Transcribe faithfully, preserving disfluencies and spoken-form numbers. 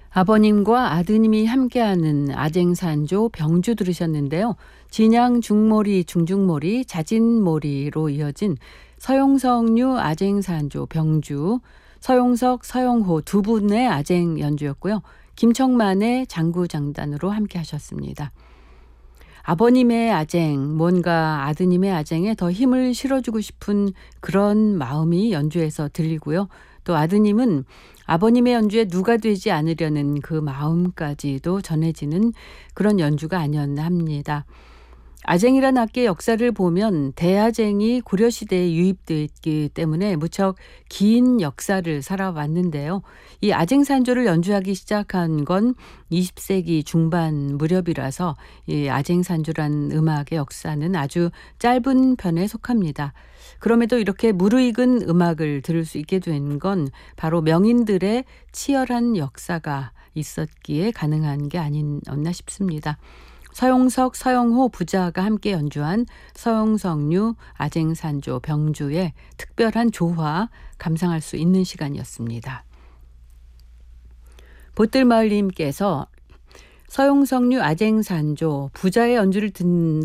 아버님과 아드님이 함께하는 아쟁산조 병주 들으셨는데요. 진양 중모리 중중모리 자진모리로 이어진 서용석류 아쟁산조 병주, 서용석 서영호 두 분의 아쟁 연주였고요. 김청만의 장구장단으로 함께 하셨습니다. 아버님의 아쟁, 뭔가 아드님의 아쟁에 더 힘을 실어주고 싶은 그런 마음이 연주에서 들리고요. 또 아드님은 아버님의 연주에 누가 되지 않으려는 그 마음까지도 전해지는 그런 연주가 아니었나 합니다. 아쟁이란 악기의 역사를 보면 대아쟁이 고려시대에 유입됐기 때문에 무척 긴 역사를 살아왔는데요. 이 아쟁산조를 연주하기 시작한 건 이십 세기 중반 무렵이라서 이 아쟁산조란 음악의 역사는 아주 짧은 편에 속합니다. 그럼에도 이렇게 무르익은 음악을 들을 수 있게 된 건 바로 명인들의 치열한 역사가 있었기에 가능한 게 아니었나 싶습니다. 서용석, 서영호 부자가 함께 연주한 서용석류 아쟁산조 병주의 특별한 조화 감상할 수 있는 시간이었습니다. 보뜰마을님께서 서용석류 아쟁산조 부자의 연주를 듣는